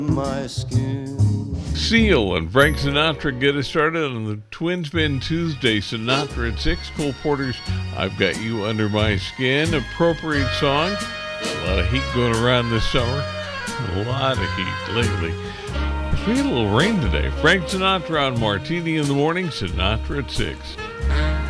my skin. Seal and Frank Sinatra get us started on the Twin Spin Tuesday. Sinatra at 6. Cole Porter's I've Got You Under My Skin. Appropriate song. A lot of heat going around this summer. A lot of heat lately. We had a little rain today. Frank Sinatra on Martini in the Morning. Sinatra at 6.